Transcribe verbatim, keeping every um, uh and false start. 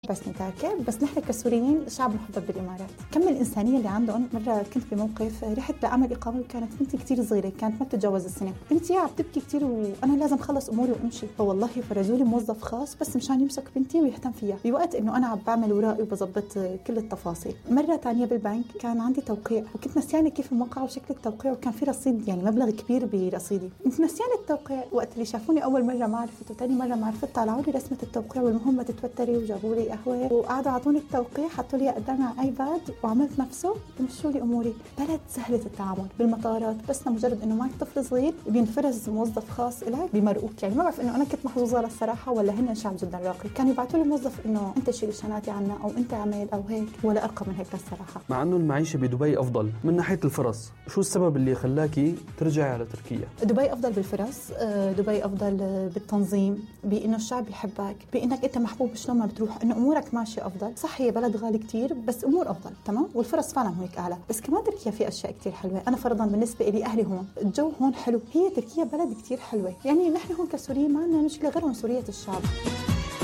بس نتاكد بس نحن كسوريين شعب محبب بالإمارات. كم الإنسانية اللي عندهم. مرة كنت بموقف رحت لأعمل إقامة وكانت بنتي كتير صغيرة، كانت ما بتتجاوز السنة. بنتي عم تبكي كتير وأنا لازم خلص أموري وأمشي، فوالله فرجولي موظف خاص بس مشان يمسك بنتي ويهتم فيها بوقت إنه أنا عم بعمل ورائي وبظبط كل التفاصيل. مرة تانية بالبنك كان عندي توقيع وكنت نسيانة كيف الموقع وشكل التوقيع، وكان في رصيد يعني مبلغ كبير برصيدي. كنت نسيانة التوقيع. وقت اللي شافوني أول مرة ما عرفت وتاني مرة ما عرفت طلعوا لي رسمة التوقيع والمهم ما تتوتري وجابوا لي قهوة وقعدوا عطوني التوقيع، حطوا لي قدامي على ايباد وعملت نفسه ومشوا لي اموري. بلد سهله التعامل بالمطارات، بس مجرد انه معك طفل صغير بينفرز موظف خاص لك بمرقوك. يعني ما بعرف انه انا كنت محظوظه للصراحه ولا هن شعب جدا راقي. كانوا يبعثوا لي موظف انه انت شيل شنطتي عنا او انت اعمل او هيك، ولا ارقى من هيك للصراحه. مع انه المعيشه بدبي افضل من ناحيه الفرص، شو السبب اللي خلاكي ترجعي على تركيا؟ دبي افضل بالفرص، دبي افضل بالتنظيم، بانه الشعب يحبك، بانك انت محبوب شلون ما بتروح، انه امورك ماشيه افضل. صح هي بلد غالي كتير بس امور افضل تمام، والفرص فعلا هيك اعلى. بس كمان تركيا في اشياء كتير حلوه. انا فرضا بالنسبه لي اهلي هون، الجو هون حلو، هي تركيا بلد كتير حلوه. يعني نحن هون كسوريين ما عندنا مشكله غيرهم سوريه الشعب.